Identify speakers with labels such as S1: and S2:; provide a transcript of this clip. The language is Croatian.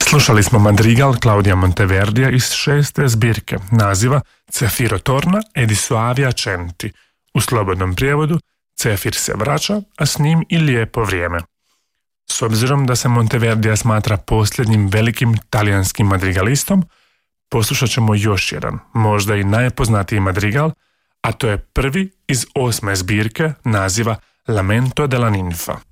S1: Slušali smo madrigal Claudia Monteverdija iz 6. zbirke naziva Cefiro torna e di soavi accenti, u slobodnom prijevodu Cefir se vraća, a s njim i lijepo vrijeme. S obzirom da se Monteverdija smatra posljednjim velikim talijanskim madrigalistom, poslušat ćemo još jedan, možda i najpoznatiji madrigal, a to je prvi iz 8. zbirke naziva Lamento della ninfa.